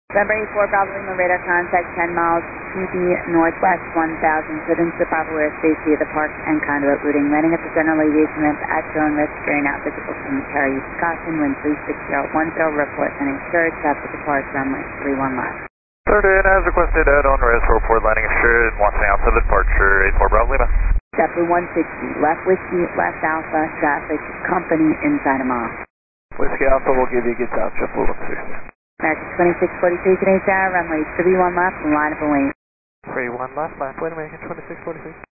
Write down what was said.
November 84 Bravo Lima radar contact 10 miles to the northwest 1000 Citizens to Bravo airspace via the park and conduit routing. Landing at the general aviation ramp at your own risk, very not visible from the tower. Use caution, wind 36010, report landing assured, traffic depart runway 31 left. Third in as requested at on risk, report landing assured, watching out for the departure, 84 Bravo Lima. Chapter 160, left whiskey, left alpha, traffic, company inside a mile. Whiskey Alpha will give you a good time, JetBlue 160. American 2643 today's hour, runway 31 left, and line up and wait. 31 left, wait American 2643.